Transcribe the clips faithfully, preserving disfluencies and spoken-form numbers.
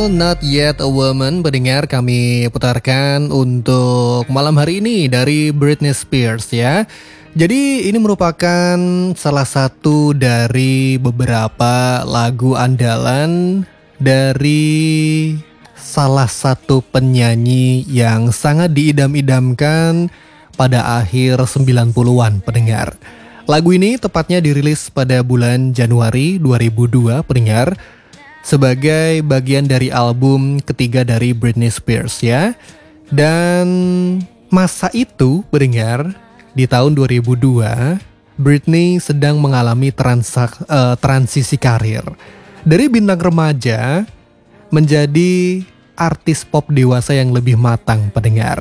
Girl, Not Yet a Woman, pendengar kami putarkan untuk malam hari ini dari Britney Spears ya. Jadi ini merupakan salah satu dari beberapa lagu andalan dari salah satu penyanyi yang sangat diidam-idamkan pada akhir sembilan puluhan pendengar. Lagu ini tepatnya dirilis pada bulan Januari dua ribu dua pendengar, sebagai bagian dari album ketiga dari Britney Spears ya. Dan masa itu pendengar, di tahun dua ribu dua, Britney sedang mengalami transak, uh, transisi karir dari bintang remaja menjadi artis pop dewasa yang lebih matang pendengar.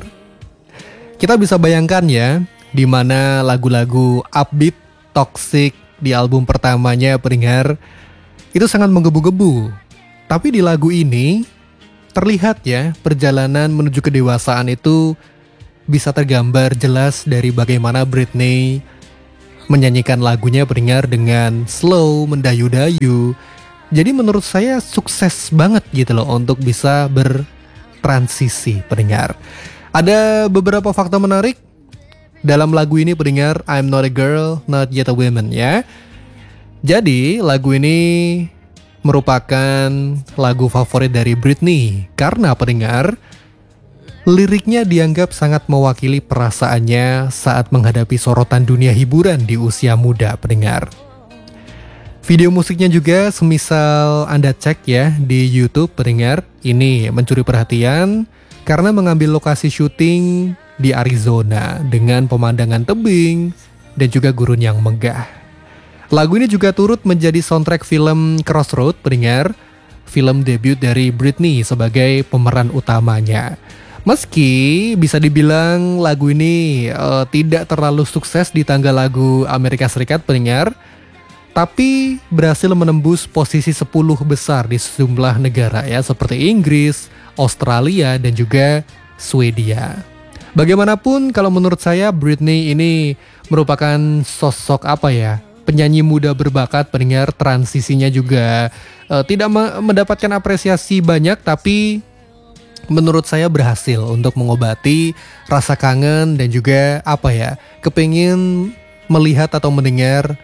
Kita bisa bayangkan ya, di mana lagu-lagu upbeat, toxic di album pertamanya pendengar itu sangat menggebu-gebu. Tapi di lagu ini terlihat ya, perjalanan menuju kedewasaan itu bisa tergambar jelas dari bagaimana Britney menyanyikan lagunya pendengar dengan slow, mendayu-dayu. Jadi menurut saya sukses banget gitu loh untuk bisa bertransisi pendengar. Ada beberapa fakta menarik dalam lagu ini pendengar, I'm Not a Girl, Not Yet a Woman ya. Jadi lagu ini merupakan lagu favorit dari Britney karena pendengar, liriknya dianggap sangat mewakili perasaannya saat menghadapi sorotan dunia hiburan di usia muda pendengar. Video musiknya juga semisal Anda cek ya di YouTube pendengar, ini mencuri perhatian karena mengambil lokasi syuting di Arizona dengan pemandangan tebing dan juga gurun yang megah. Lagu ini juga turut menjadi soundtrack film Crossroad pendengar, film debut dari Britney sebagai pemeran utamanya. Meski bisa dibilang lagu ini uh, tidak terlalu sukses di tangga lagu Amerika Serikat pendengar, tapi berhasil menembus posisi sepuluh besar di sejumlah negara ya, seperti Inggris, Australia, dan juga Swedia. Bagaimanapun kalau menurut saya Britney ini merupakan sosok apa ya, penyanyi muda berbakat pendengar, transisinya juga uh, tidak me- mendapatkan apresiasi banyak, tapi menurut saya berhasil untuk mengobati rasa kangen dan juga apa ya, kepingin melihat atau mendengar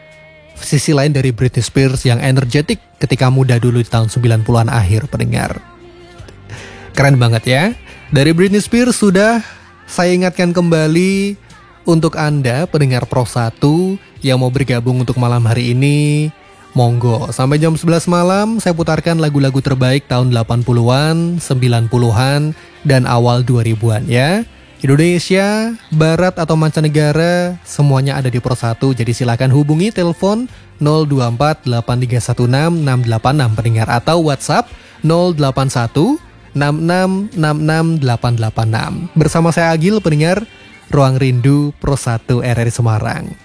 sisi lain dari Britney Spears yang energetik ketika muda dulu di tahun sembilan puluhan akhir pendengar. Keren banget ya. Dari Britney Spears sudah saya ingatkan kembali untuk Anda pendengar Pro satu yang mau bergabung untuk malam hari ini, monggo. Sampai jam sebelas malam saya putarkan lagu-lagu terbaik tahun delapan puluhan, sembilan puluhan, dan awal dua ribuan ya. Indonesia, Barat atau mancanegara, semuanya ada di Pro satu. Jadi silakan hubungi telepon nol dua empat delapan tiga satu enam enam delapan enam pendengar, atau WhatsApp nol delapan satu enam enam enam enam delapan delapan enam. Bersama saya Agil pendengar, Ruang Rindu Pro satu R R I Semarang.